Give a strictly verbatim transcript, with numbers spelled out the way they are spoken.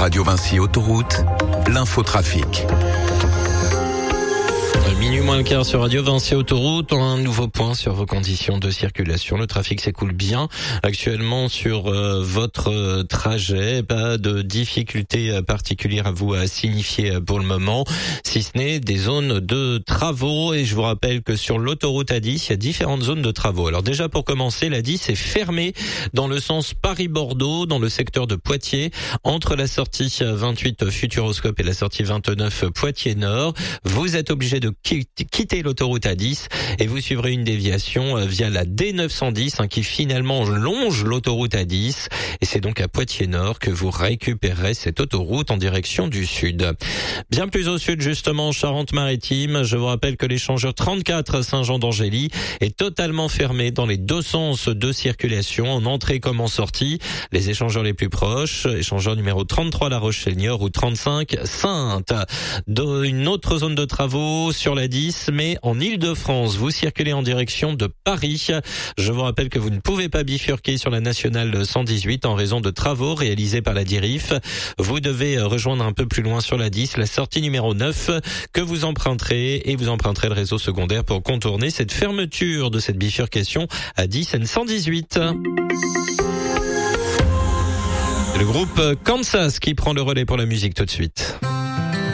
Radio Vinci Autoroute, l'infotrafic. Minuit moins le quart sur Radio Vinci Autoroute, un nouveau point sur vos conditions de circulation. Le trafic s'écoule bien actuellement sur euh, votre trajet. Pas de difficultés particulières à vous à signifier pour le moment, si ce n'est des zones de travaux. Et je vous rappelle que sur l'autoroute A dix, il y a différentes zones de travaux. Alors déjà pour commencer, l'A dix est fermée dans le sens Paris-Bordeaux, dans le secteur de Poitiers, entre la sortie vingt-huit Futuroscope et la sortie vingt-neuf Poitiers-Nord. Vous êtes obligé de quitter l'autoroute A dix et vous suivrez une déviation via la D neuf cent dix hein, qui finalement longe l'autoroute A dix et c'est donc à Poitiers-Nord que vous récupérerez cette autoroute en direction du sud. Bien plus au sud justement, Charente-Maritime, je vous rappelle que l'échangeur trente-quatre Saint-Jean-d'Angély est totalement fermé dans les deux sens de circulation, en entrée comme en sortie. Les échangeurs les plus proches, échangeur numéro trente-trois La Roche-Niort ou trente-cinq Sainte. Dans une autre zone de travaux sur la dix, mais en Île-de-France, vous circulez en direction de Paris. Je vous rappelle que vous ne pouvez pas bifurquer sur la nationale cent dix-huit en raison de travaux réalisés par la DIRIF. Vous devez rejoindre un peu plus loin sur la dix, la sortie numéro neuf que vous emprunterez et vous emprunterez le réseau secondaire pour contourner cette fermeture de cette bifurcation à dix N cent dix-huit. Le groupe Kansas qui prend le relais pour la musique tout de suite.